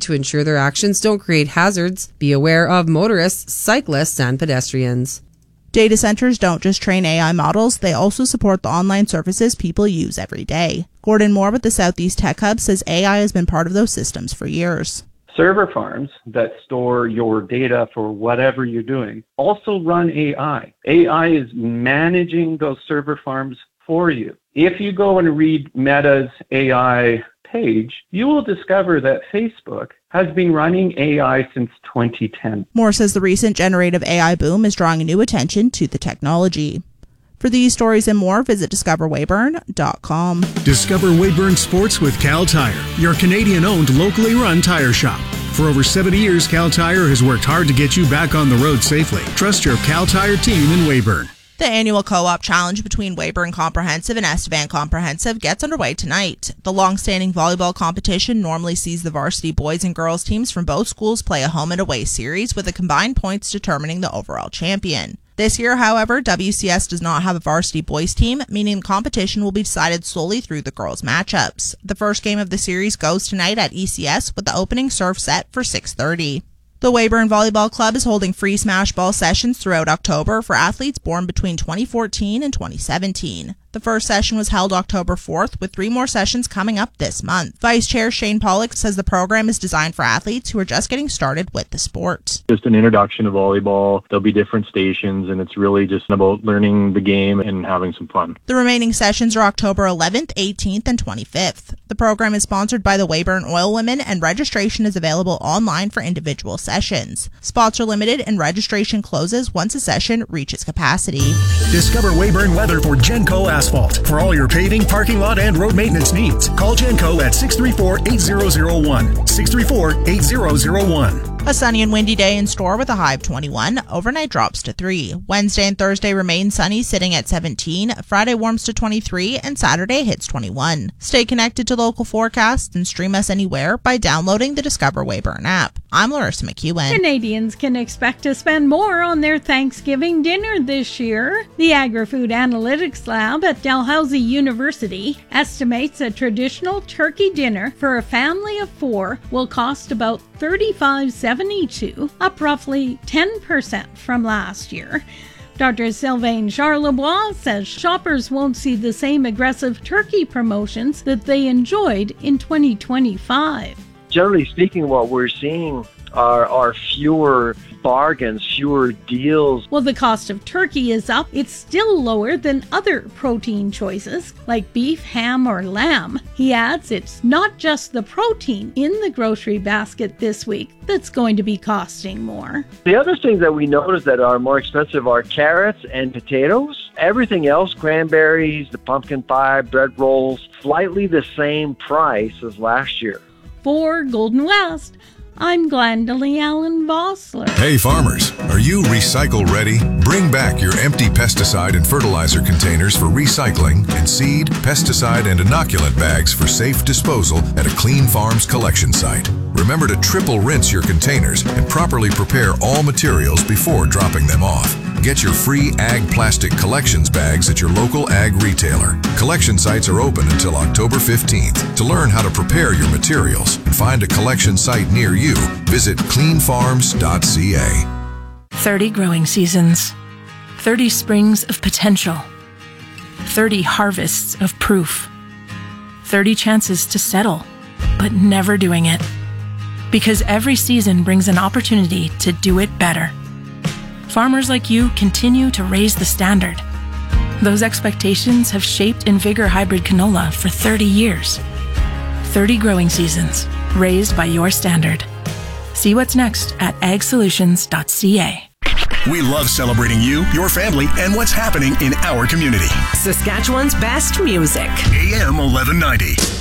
to ensure their actions don't create hazards. Be aware of motorists, cyclists, and pedestrians. Data centers don't just train AI models, they also support the online services people use every day. Gordon Moore with the Southeast Tech Hub says AI has been part of those systems for years. Server farms that store your data for whatever you're doing also run AI. AI is managing those server farms for you. If you go and read Meta's AI page, you will discover that Facebook has been running AI since 2010. Moore says the recent generative AI boom is drawing a new attention to the technology. For these stories and more, visit discoverweyburn.com. Discover Weyburn Sports with Cal Tire, your Canadian-owned, locally run tire shop. For over 70 years, Cal Tire has worked hard to get you back on the road safely. Trust your Cal Tire team in Weyburn. The annual co-op challenge between Weyburn Comprehensive and Estevan Comprehensive gets underway tonight. The long-standing volleyball competition normally sees the varsity boys and girls teams from both schools play a home and away series with the combined points determining the overall champion. This year, however, WCS does not have a varsity boys team, meaning the competition will be decided solely through the girls' matchups. The first game of the series goes tonight at ECS with the opening serve set for 6:30. The Weyburn Volleyball Club is holding free smash ball sessions throughout October for athletes born between 2014 and 2017. The first session was held October 4th, with 3 more sessions coming up this month. Vice Chair Shane Pollock says the program is designed for athletes who are just getting started with the sport. Just an introduction to volleyball. There'll be different stations, and it's really just about learning the game and having some fun. The remaining sessions are October 11th, 18th, and 25th. The program is sponsored by the Weyburn Oil Women, and registration is available online for individual sessions. Spots are limited, and registration closes once a session reaches capacity. Discover Weyburn Weather for Genco Asphalt. For all your paving, parking lot, and road maintenance needs, call Genco at 634-8001. 634-8001. A sunny and windy day in store with a high of 21. Overnight drops to 3. Wednesday and Thursday remain sunny, sitting at 17. Friday warms to 23, and Saturday hits 21. Stay connected to local forecasts and stream us anywhere by downloading the Discover Weyburn app. I'm Larissa McEwen. Canadians can expect to spend more on their Thanksgiving dinner this year. The Agri-Food Analytics Lab at Dalhousie University estimates a traditional turkey dinner for a family of 4 will cost about $35.72, up roughly 10% from last year. Dr. Sylvain Charlebois says shoppers won't see the same aggressive turkey promotions that they enjoyed in 2025. Generally speaking, what we're seeing are fewer bargains, fewer deals. While the cost of turkey is up, it's still lower than other protein choices like beef, ham, or lamb. He adds it's not just the protein in the grocery basket this week that's going to be costing more. The other things that we notice that are more expensive are carrots and potatoes. Everything else, cranberries, the pumpkin pie, bread rolls, slightly the same price as last year. For Golden West, I'm Glendalee Allen Vossler. Hey farmers, are you recycle ready? Bring back your empty pesticide and fertilizer containers for recycling and seed, pesticide, and inoculant bags for safe disposal at a Clean Farms collection site. Remember to triple rinse your containers and properly prepare all materials before dropping them off. Get your free Ag Plastic Collections bags at your local ag retailer. Collection sites are open until October 15th. To learn how to prepare your materials and find a collection site near you, visit cleanfarms.ca. 30 growing seasons, 30 springs of potential, 30 harvests of proof, 30 chances to settle, but never doing it. Because every season brings an opportunity to do it better. Farmers like you continue to raise the standard. Those expectations have shaped InVigor hybrid canola for 30 years. 30 growing seasons, raised by your standard. See what's next at agsolutions.ca. We love celebrating you, your family, and what's happening in our community. Saskatchewan's best music. AM 1190.